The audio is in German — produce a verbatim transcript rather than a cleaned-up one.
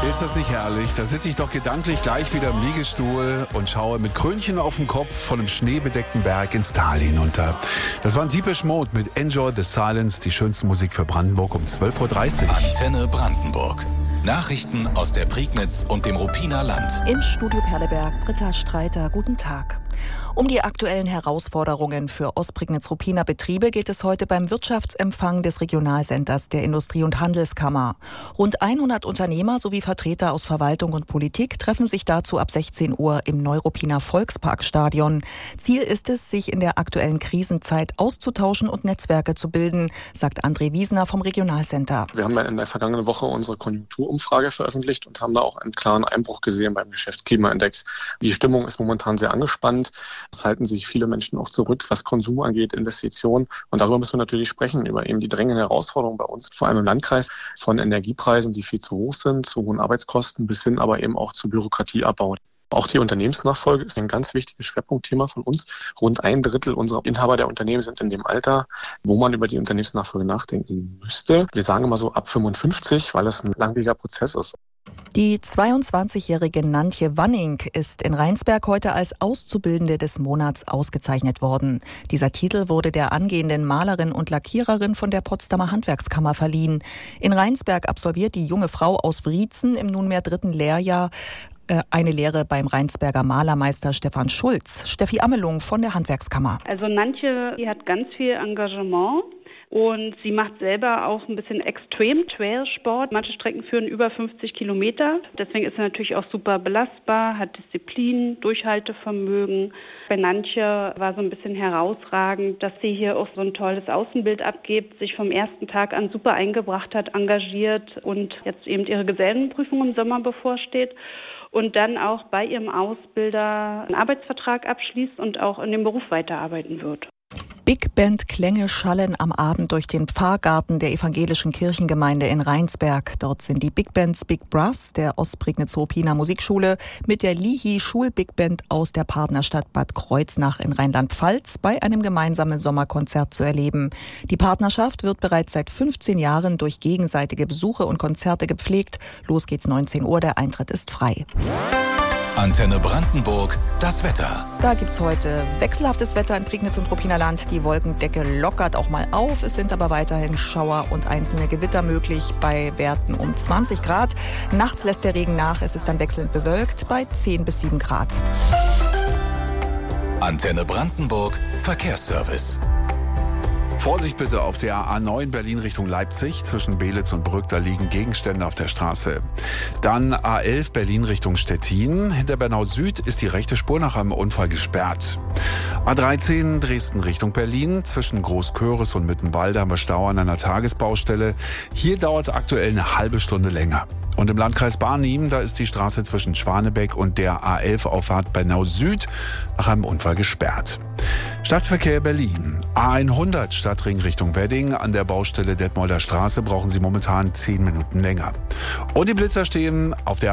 Ist das nicht herrlich? Da sitze ich doch gedanklich gleich wieder im Liegestuhl und schaue mit Krönchen auf dem Kopf von einem schneebedeckten Berg ins Tal hinunter. Das war ein Depeche Mode mit Enjoy the Silence, die schönste Musik für Brandenburg um zwölf Uhr dreißig. Antenne Brandenburg. Nachrichten aus der Prignitz und dem Ruppiner Land. Im Studio Perleberg, Britta Streiter, guten Tag. Um die aktuellen Herausforderungen für Ostprignitz-Ruppiner Betriebe geht es heute beim Wirtschaftsempfang des Regionalcenters der Industrie- und Handelskammer. Rund hundert Unternehmer sowie Vertreter aus Verwaltung und Politik treffen sich dazu ab sechzehn Uhr im Neuruppiner Volksparkstadion. Ziel ist es, sich in der aktuellen Krisenzeit auszutauschen und Netzwerke zu bilden, sagt André Wiesner vom Regionalcenter. Wir haben ja in der vergangenen Woche unsere Konjunkturumfrage veröffentlicht und haben da auch einen klaren Einbruch gesehen beim Geschäftsklimaindex. Die Stimmung ist momentan sehr angespannt. Es halten sich viele Menschen auch zurück, was Konsum angeht, Investitionen. Und darüber müssen wir natürlich sprechen, über eben die drängenden Herausforderungen bei uns, vor allem im Landkreis, von Energiepreisen, die viel zu hoch sind, zu hohen Arbeitskosten, bis hin aber eben auch zu Bürokratieabbau. Auch die Unternehmensnachfolge ist ein ganz wichtiges Schwerpunktthema von uns. Rund ein Drittel unserer Inhaber der Unternehmen sind in dem Alter, wo man über die Unternehmensnachfolge nachdenken müsste. Wir sagen immer so ab fünfundfünfzig, weil das ein langwieriger Prozess ist. Die zweiundzwanzigjährige Nantje Wanning ist in Rheinsberg heute als Auszubildende des Monats ausgezeichnet worden. Dieser Titel wurde der angehenden Malerin und Lackiererin von der Potsdamer Handwerkskammer verliehen. In Rheinsberg absolviert die junge Frau aus Wriezen im nunmehr dritten Lehrjahr äh, eine Lehre beim Rheinsberger Malermeister Stefan Schulz. Steffi Amelung von der Handwerkskammer. Also Nantje, die hat ganz viel Engagement. Und sie macht selber auch ein bisschen extrem Trailsport. Manche Strecken führen über fünfzig Kilometer. Deswegen ist sie natürlich auch super belastbar, hat Disziplin, Durchhaltevermögen. Bei Nantje war so ein bisschen herausragend, dass sie hier auch so ein tolles Außenbild abgibt, sich vom ersten Tag an super eingebracht hat, engagiert und jetzt eben ihre Gesellenprüfung im Sommer bevorsteht. Und dann auch bei ihrem Ausbilder einen Arbeitsvertrag abschließt und auch in dem Beruf weiterarbeiten wird. Big Band Klänge schallen am Abend durch den Pfarrgarten der evangelischen Kirchengemeinde in Rheinsberg. Dort sind die Big Bands Big Brass der Ostprignitz-Ruppiner Musikschule mit der Lihi Schul Big Band aus der Partnerstadt Bad Kreuznach in Rheinland-Pfalz bei einem gemeinsamen Sommerkonzert zu erleben. Die Partnerschaft wird bereits seit fünfzehn Jahren durch gegenseitige Besuche und Konzerte gepflegt. Los geht's neunzehn Uhr, der Eintritt ist frei. Antenne Brandenburg, das Wetter. Da gibt's heute wechselhaftes Wetter in Prignitz und Ruppiner Land. Die Wolkendecke lockert auch mal auf. Es sind aber weiterhin Schauer und einzelne Gewitter möglich bei Werten um zwanzig Grad. Nachts lässt der Regen nach. Es ist dann wechselnd bewölkt bei zehn bis sieben Grad. Antenne Brandenburg, Verkehrsservice. Vorsicht bitte auf der A neun Berlin Richtung Leipzig. Zwischen Beelitz und Brück, da liegen Gegenstände auf der Straße. Dann A elf Berlin Richtung Stettin. Hinter Bernau Süd ist die rechte Spur nach einem Unfall gesperrt. A dreizehn Dresden Richtung Berlin. Zwischen Großköris und Mittenwalde haben wir Stau an einer Tagesbaustelle. Hier dauert es aktuell eine halbe Stunde länger. Und im Landkreis Barnim, da ist die Straße zwischen Schwanebeck und der A elf Auffahrt Bernau Süd nach einem Unfall gesperrt. Stadtverkehr Berlin. A hundert Stadtring Richtung Wedding. An der Baustelle Detmolder Straße brauchen Sie momentan zehn Minuten länger. Und die Blitzer stehen auf der